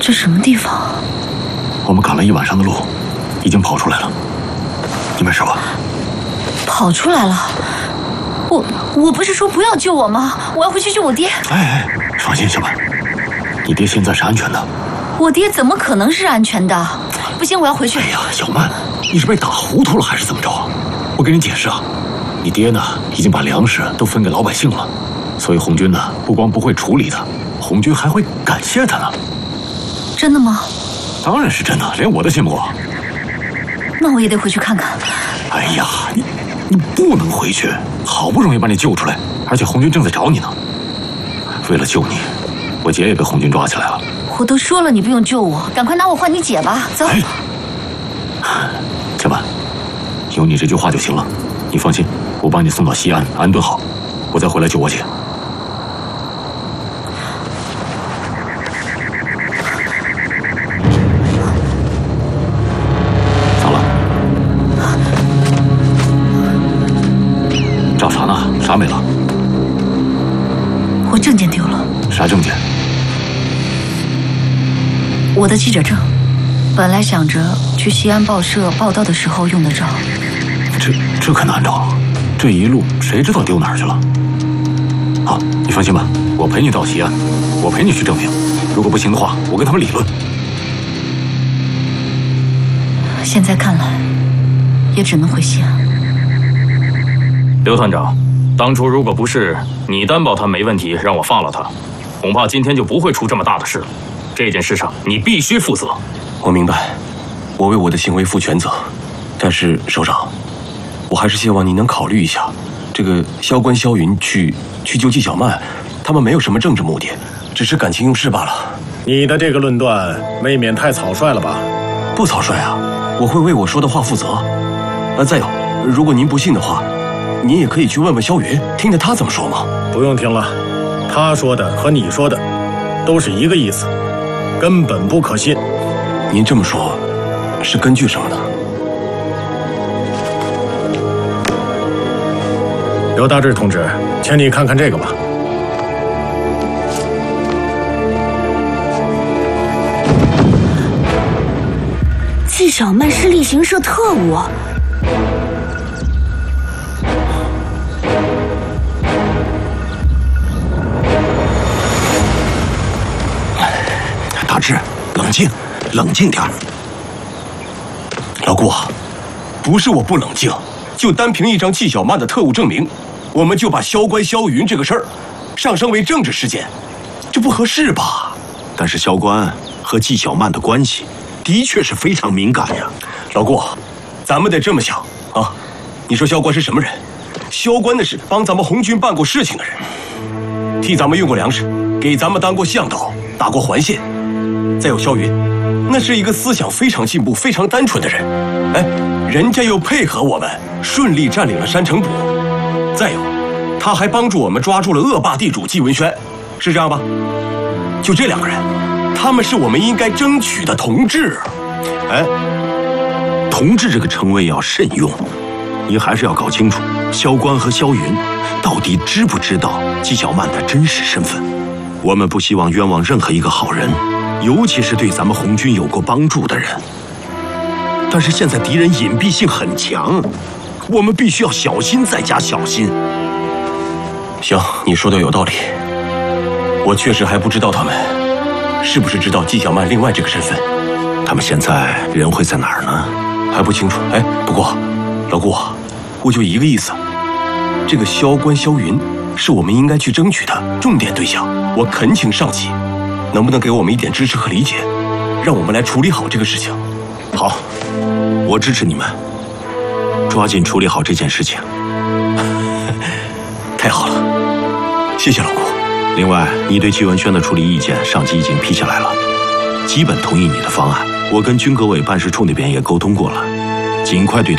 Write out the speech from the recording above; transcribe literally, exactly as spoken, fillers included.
这什么地方？ 我们赶了一晚上的路，已经跑出来了。你没事吧？ 跑出来了？我我不是说不要救我吗？我要回去救我爹。 哎哎，放心，小曼，你爹现在是安全的。 我爹怎么可能是安全的？不行，我要回去。 哎呀，小曼，你是被打糊涂了还是怎么着啊？我给你解释啊，你爹呢已经把粮食都分给老百姓了，所以红军呢不光不会处理他，红军还会感谢他呢。 真的吗？ 当然是真的，连我都信不过。 那我也得回去看看。 哎呀，你你不能回去，好不容易把你救出来，而且红军正在找你呢。为了救你，我姐也被红军抓起来了。 我都说了你不用救我，赶快拿我换你姐吧，走。 哎，小曼，有你这句话就行了。你放心，我把你送到西安安顿好，我再回来救我姐。咋了？找啥呢？啥没了？ 我证件丢了。 啥证件？ 我的记者证，本来想着去西安报社报道的时候用得着。 这这可难找，这一路谁知道丢哪儿去了？好，你放心吧，我陪你到西安，我陪你去证明。如果不行的话，我跟他们理论。 现在看来，也只能回西安。 刘团长，当初如果不是你担保他没问题，让我放了他，恐怕今天就不会出这么大的事了。这件事上你必须负责。 我明白，我为我的行为负全责。但是首长，我还是希望你能考虑一下，这个萧关、萧云去去救纪晓曼，他们没有什么政治目的，只是感情用事罢了。 你的这个论断未免太草率了吧？ 不草率啊，我会为我说的话负责。啊，再有，如果您不信的话，您也可以去问问萧云，听听他怎么说嘛。 不用听了，他说的和你说的都是一个意思，根本不可信。 您这么说，是根据什么呢？ 刘大志同志，请你看看这个吧。 纪晓曼是例行社特务。 大志，冷静，冷静点儿。 老顾啊，不是我不冷静，就单凭一张纪晓曼的特务证明，我们就把萧关、萧云这个事儿上升为政治事件，这不合适吧？ 但是萧关和纪晓曼的关系的确是非常敏感呀。 老顾，咱们得这么想啊！你说萧关是什么人？萧关那是帮咱们红军办过事情的人，替咱们运过粮食，给咱们当过向导，打过环线。再有萧云，那是一个思想非常进步、非常单纯的人。哎，人家又配合我们，顺利占领了山城堡。再有，他还帮助我们抓住了恶霸地主纪文轩，是这样吧？就这两个人，他们是我们应该争取的同志。 哎，同志这个称谓要慎用，你还是要搞清楚萧关和萧云到底知不知道纪晓曼的真实身份。我们不希望冤枉任何一个好人，尤其是对咱们红军有过帮助的人。但是现在敌人隐蔽性很强，我们必须要小心再加小心。 行，你说的有道理。我确实还不知道他们是不是知道纪晓曼另外这个身份。 他们现在人会在哪儿呢？ 还不清楚。哎，不过老顾，我就一个意思，这个萧关、萧云是我们应该去争取的重点对象。我恳请上级，能不能给我们一点支持和理解，让我们来处理好这个事情？ 好，我支持你们，抓紧处理好这件事情。 太好了，谢谢老顾。 另外，你对纪文轩的处理意见，上级已经批下来了，基本同意你的方案。我跟军革委办事处那边也沟通过了，尽快对他